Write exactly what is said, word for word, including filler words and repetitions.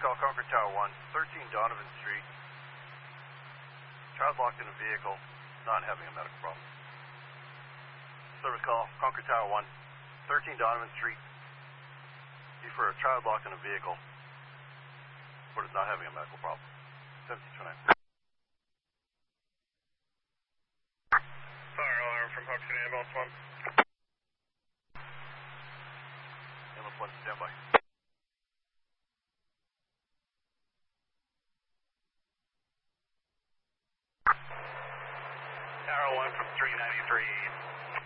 call, Concord Tower one, thirteen Donovan Street. Child locked in a vehicle, not having a medical problem. Service call, Concord Tower one, thirteen Donovan Street. Be for a child locked in a vehicle, but is not having a medical problem. seventeen twenty-nine. Fire alarm from Hook City Ambulance one. Ambulance one, standby. Tower one from three ninety-three.